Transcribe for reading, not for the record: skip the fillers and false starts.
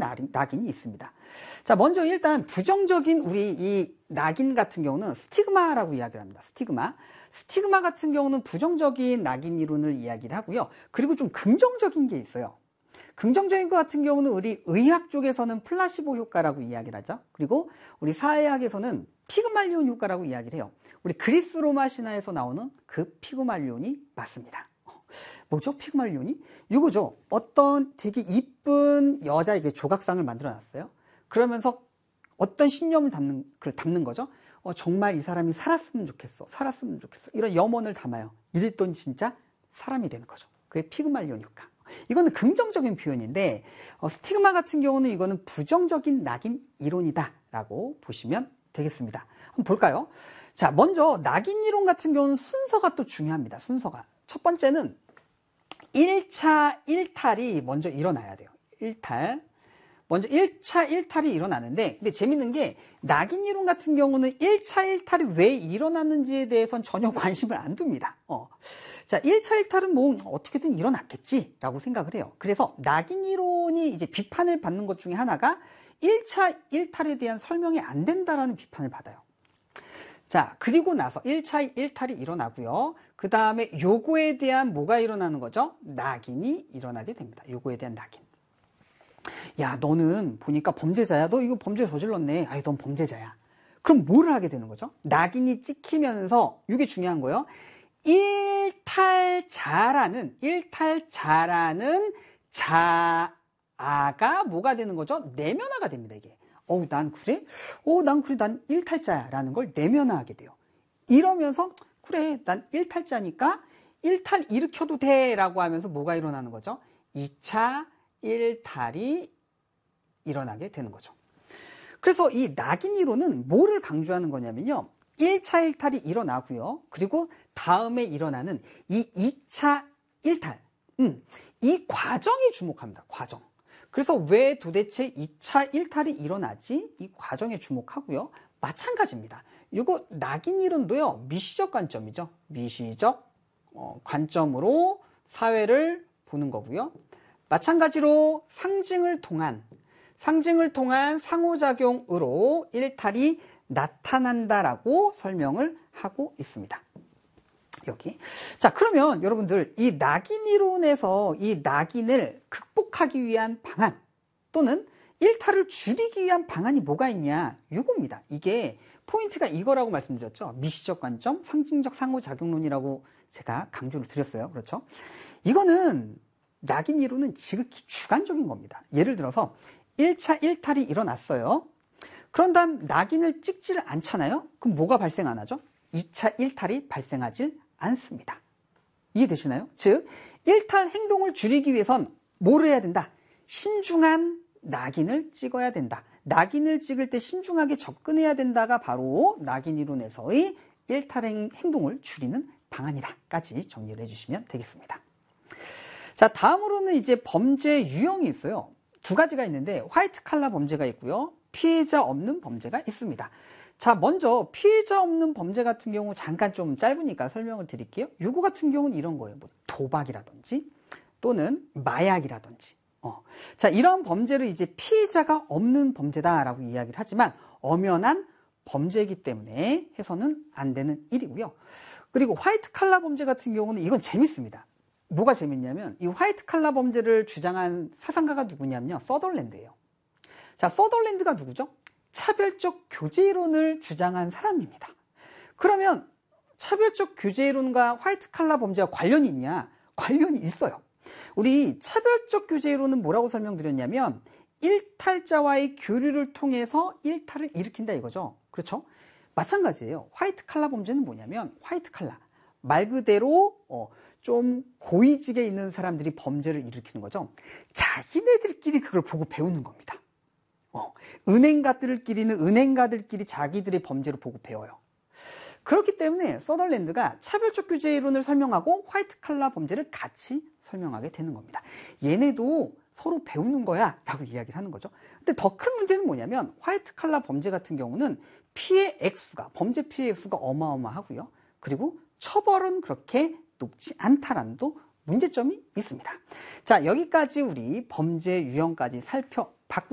낙인이 있습니다. 자, 먼저 일단 부정적인 우리 이 낙인 같은 경우는 스티그마라고 이야기를 합니다. 스티그마 같은 경우는 부정적인 낙인 이론을 이야기를 하고요. 그리고 좀 긍정적인 게 있어요. 긍정적인 것 같은 경우는 우리 의학 쪽에서는 플라시보 효과라고 이야기를 하죠. 그리고 우리 사회학에서는 피그말리온 효과라고 이야기를 해요. 우리 그리스 로마 신화에서 나오는 그 피그말리온이 맞습니다. 뭐죠? 피그말리온이? 이거죠. 어떤 되게 이쁜 여자 이제 조각상을 만들어 놨어요. 그러면서 어떤 신념을 담는 거죠. 정말 이 사람이 살았으면 좋겠어. 살았으면 좋겠어. 이런 염원을 담아요. 이랬더니 진짜 사람이 되는 거죠. 그게 피그말리온 효과. 이거는 긍정적인 표현인데 스티그마 같은 경우는 이거는 부정적인 낙인 이론이다라고 보시면 되겠습니다. 한번 볼까요? 자, 먼저 낙인 이론 같은 경우는 순서가 또 중요합니다. 순서가. 첫 번째는 1차 일탈이 먼저 일어나야 돼요. 먼저 1차 일탈이 일어나는데, 근데 재밌는 게 낙인 이론 같은 경우는 1차 일탈이 왜 일어났는지에 대해서는 전혀 관심을 안 둡니다. 자, 1차 일탈은 뭐 어떻게든 일어났겠지라고 생각을 해요. 그래서 낙인 이론이 이제 비판을 받는 것 중에 하나가 1차 일탈에 대한 설명이 안 된다라는 비판을 받아요. 자, 그리고 나서 1차 일탈이 일어나고요. 그 다음에 요거에 대한 뭐가 일어나는 거죠? 낙인이 일어나게 됩니다. 요거에 대한 낙인. 야, 너는 보니까 범죄자야. 너 이거 범죄 저질렀네. 아이, 넌 범죄자야. 그럼 뭐를 하게 되는 거죠? 낙인이 찍히면서, 이게 중요한 거예요. 일탈자라는 자아가 뭐가 되는 거죠? 내면화가 됩니다, 이게. 난 그래? 난 일탈자야. 라는 걸 내면화하게 돼요. 이러면서, 그래, 난 일탈자니까 일탈 일으켜도 돼. 라고 하면서 뭐가 일어나는 거죠? 2차 일탈이 일어나게 되는 거죠. 그래서 이 낙인 이론은 뭐를 강조하는 거냐면요. 1차 일탈이 일어나고요. 그리고 다음에 일어나는 이 2차 일탈. 이 과정에 주목합니다. 과정. 그래서 왜 도대체 2차 일탈이 일어나지? 이 과정에 주목하고요. 마찬가지입니다. 이거 낙인 이론도요. 미시적 관점이죠. 미시적 관점으로 사회를 보는 거고요. 마찬가지로 상징을 통한 상호작용으로 일탈이 나타난다라고 설명을 하고 있습니다. 여기. 자, 그러면 여러분들 이 낙인 이론에서 이 낙인을 극복하기 위한 방안 또는 일탈을 줄이기 위한 방안이 뭐가 있냐? 이겁니다. 이게 포인트가 이거라고 말씀드렸죠. 미시적 관점, 상징적 상호작용론이라고 제가 강조를 드렸어요. 그렇죠? 이거는 낙인 이론은 지극히 주관적인 겁니다. 예를 들어서 1차 일탈이 일어났어요. 그런 다음 낙인을 찍지를 않잖아요. 그럼 뭐가 발생 안 하죠? 2차 일탈이 발생하질 않습니다. 이해되시나요? 즉 일탈 행동을 줄이기 위해선 뭐를 해야 된다? 신중한 낙인을 찍어야 된다. 낙인을 찍을 때 신중하게 접근해야 된다가 바로 낙인 이론에서의 일탈 행동을 줄이는 방안이다까지 정리를 해주시면 되겠습니다. 자, 다음으로는 이제 범죄 유형이 있어요. 두 가지가 있는데 화이트 칼라 범죄가 있고요. 피해자 없는 범죄가 있습니다. 자, 먼저 피해자 없는 범죄 같은 경우 잠깐 좀 짧으니까 설명을 드릴게요. 요거 같은 경우는 이런 거예요. 뭐 도박이라든지 또는 마약이라든지. 자, 이런 범죄를 이제 피해자가 없는 범죄다라고 이야기를 하지만 엄연한 범죄이기 때문에 해서는 안 되는 일이고요. 그리고 화이트 칼라 범죄 같은 경우는 이건 재밌습니다. 뭐가 재밌냐면 이 화이트 칼라 범죄를 주장한 사상가가 누구냐면요. 서덜랜드예요. 자, 서덜랜드가 누구죠? 차별적 교제이론을 주장한 사람입니다. 그러면 차별적 교제이론과 화이트 칼라 범죄와 관련이 있냐? 관련이 있어요. 우리 차별적 교제이론은 뭐라고 설명드렸냐면 일탈자와의 교류를 통해서 일탈을 일으킨다 이거죠. 그렇죠? 마찬가지예요. 화이트 칼라 범죄는 뭐냐면 화이트 칼라 말 그대로 좀 고위직에 있는 사람들이 범죄를 일으키는 거죠. 자기네들끼리 그걸 보고 배우는 겁니다. 은행가들끼리는 은행가들끼리 자기들의 범죄를 보고 배워요. 그렇기 때문에 서덜랜드가 차별적 규제 이론을 설명하고 화이트 칼라 범죄를 같이 설명하게 되는 겁니다. 얘네도 서로 배우는 거야 라고 이야기를 하는 거죠. 근데 더 큰 문제는 뭐냐면 화이트 칼라 범죄 같은 경우는 범죄 피해 액수가 어마어마하고요. 그리고 처벌은 그렇게 높지 않다라는 또 문제점이 있습니다. 자, 여기까지 우리 범죄 유형까지